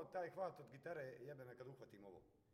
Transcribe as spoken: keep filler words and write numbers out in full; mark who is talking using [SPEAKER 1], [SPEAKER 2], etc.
[SPEAKER 1] taj hvat od gitare jebe me kad uhvatim ovo.